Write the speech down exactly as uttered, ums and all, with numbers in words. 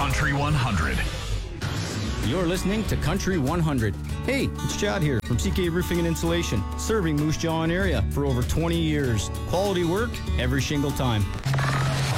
Country one hundred. You're listening to Country one hundred. Hey, it's Chad here from C K Roofing and Insulation, serving Moose Jaw area for over twenty years. Quality work every single time.